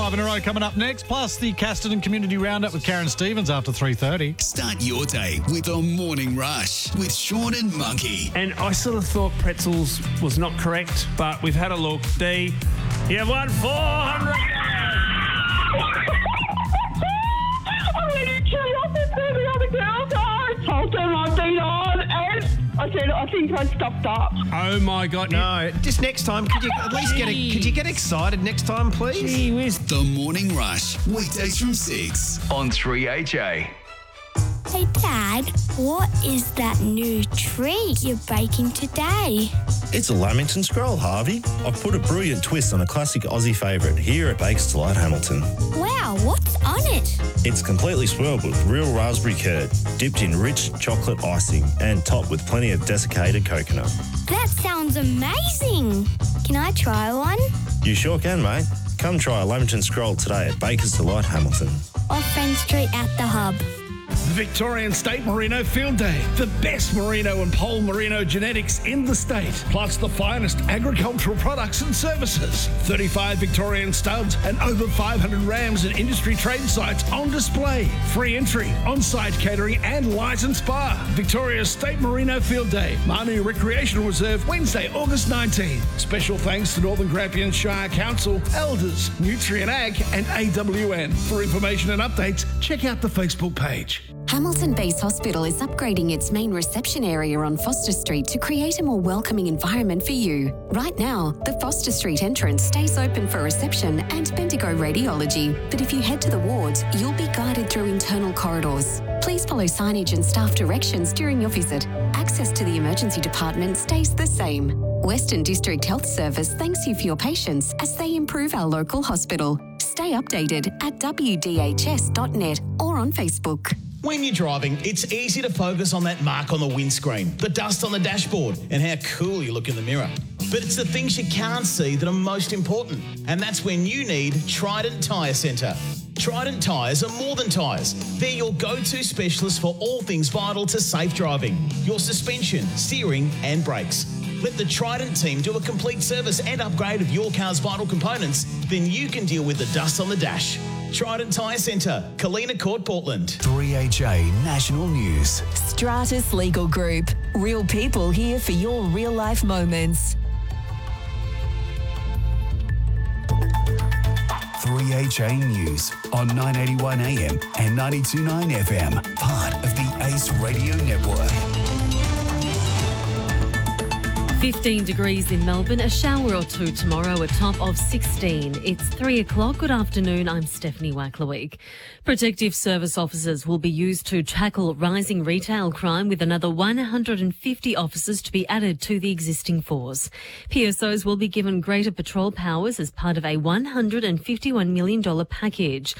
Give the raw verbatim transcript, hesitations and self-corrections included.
Five in a row coming up next, plus the Casterton Community Roundup with Karen Stevens after three thirty. Start your day with a morning rush with Sean and Monkey. And I sort of thought pretzels was not correct, but we've had a look. D, you have won four hundred. I'm going to kill off with the other girls. I told them I've been on, and I said I think I stopped up. Oh my God! No, just next time. Could you at least get a, could you get excited next time, please? Gee whiz. The Morning Rush, weekdays from six on three H A. Hey Dad, what is that new treat you're baking today? It's a Lamington Scroll, Harvey. I've put a brilliant twist on a classic Aussie favourite here at Bakers Delight Hamilton. Wow, what's on it? It's completely swirled with real raspberry curd, dipped in rich chocolate icing and topped with plenty of desiccated coconut. That sounds amazing. Can I try one? You sure can, mate. Come try a Lamington Scroll today at Bakers Delight Hamilton. Off Friend Street at the Hub. The Victorian State Merino Field Day. The best merino and pole merino genetics in the state, plus the finest agricultural products and services. thirty-five Victorian studs and over five hundred rams and industry trade sites on display. Free entry, on-site catering and light and spa. Victoria's State Merino Field Day. Manu Recreational Reserve, Wednesday, August nineteenth. Special thanks to Northern Grampian Shire Council, Elders, Nutrient Ag and A W N. For information and updates, check out the Facebook page. Hamilton Base Hospital is upgrading its main reception area on Foster Street to create a more welcoming environment for you. Right now, the Foster Street entrance stays open for reception and Bendigo radiology, but if you head to the wards, you'll be guided through internal corridors. Please follow signage and staff directions during your visit. Access to the emergency department stays the same. Western District Health Service thanks you for your patience as they improve our local hospital. Stay updated at w d h s dot net or on Facebook. When you're driving, it's easy to focus on that mark on the windscreen, the dust on the dashboard, and how cool you look in the mirror. But it's the things you can't see that are most important, and that's when you need Trident Tyre Centre. Trident Tyres are more than tyres. They're your go-to specialist for all things vital to safe driving, your suspension, steering and brakes. Let the Trident team do a complete service and upgrade of your car's vital components, then you can deal with the dust on the dash. Trident Tyre Centre, Kalina Court, Portland. three H A National News. Stratus Legal Group. Real people here for your real-life moments. three H A News on nine eighty-one A M and ninety-two point nine F M, part of the Ace Radio Network. fifteen degrees in Melbourne, a shower or two tomorrow, a top of sixteen. It's three o'clock. Good afternoon. I'm Stephanie Wackleweek. Protective service officers will be used to tackle rising retail crime with another one hundred fifty officers to be added to the existing force. P S Os will be given greater patrol powers as part of a one hundred fifty-one million dollars package.